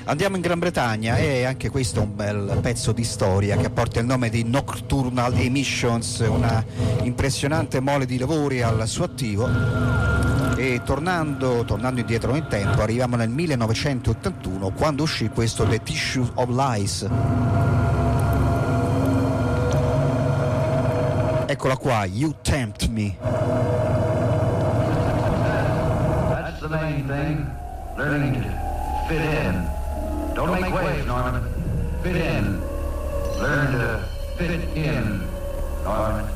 Andiamo in Gran Bretagna e anche questo è un bel pezzo di storia che porta il nome di Nocturnal Emissions, una impressionante mole di lavori al suo attivo. E tornando indietro nel tempo, arriviamo nel 1981 quando uscì questo The Tissue of Lies. Eccola qua, You Tempt Me. That's the main thing, learning to fit in. Don't make waves, Norman. Fit in. Learn to fit in, Norman.